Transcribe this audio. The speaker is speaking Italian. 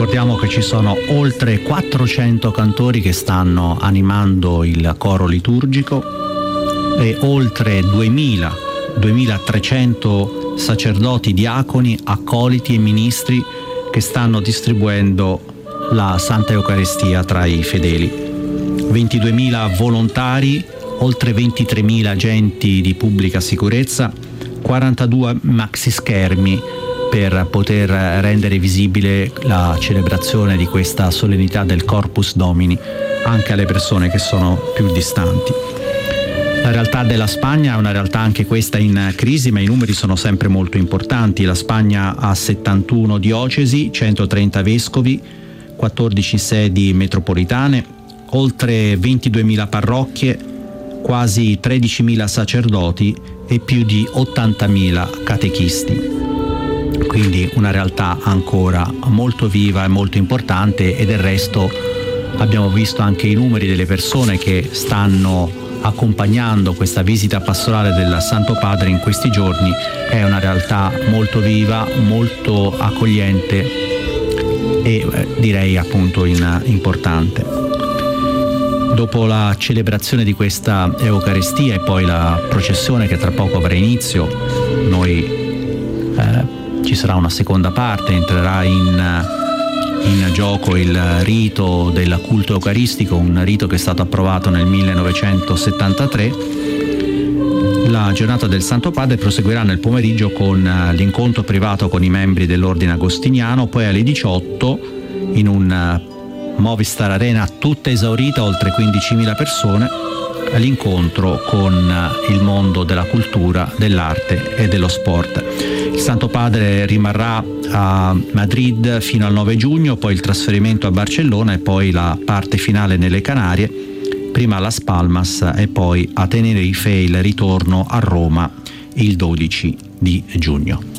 Ricordiamo che ci sono oltre 400 cantori che stanno animando il coro liturgico e oltre 2300 sacerdoti, diaconi, accoliti e ministri che stanno distribuendo la Santa Eucaristia tra i fedeli. 22.000 volontari, oltre 23.000 agenti di pubblica sicurezza, 42 maxi schermi per poter rendere visibile la celebrazione di questa solennità del Corpus Domini anche alle persone che sono più distanti. La realtà della Spagna è una realtà anche questa in crisi, ma i numeri sono sempre molto importanti. La Spagna ha 71 diocesi, 130 vescovi, 14 sedi metropolitane, oltre 22.000 parrocchie, quasi 13.000 sacerdoti e più di 80.000 catechisti. Quindi una realtà ancora molto viva e molto importante, e del resto abbiamo visto anche i numeri delle persone che stanno accompagnando questa visita pastorale del Santo Padre in questi giorni. È una realtà molto viva, molto accogliente e direi appunto importante. Dopo la celebrazione di questa Eucaristia e poi la processione che tra poco avrà inizio, ci sarà una seconda parte, entrerà in gioco il rito del culto eucaristico, un rito che è stato approvato nel 1973. La giornata del Santo Padre proseguirà nel pomeriggio con l'incontro privato con i membri dell'Ordine Agostiniano, poi alle 18 in un Movistar Arena tutta esaurita, oltre 15.000 persone, l'incontro con il mondo della cultura, dell'arte e dello sport. Il Santo Padre rimarrà a Madrid fino al 9 giugno, poi il trasferimento a Barcellona e poi la parte finale nelle Canarie, prima a Las Palmas e poi a Tenerife e il ritorno a Roma il 12 di giugno.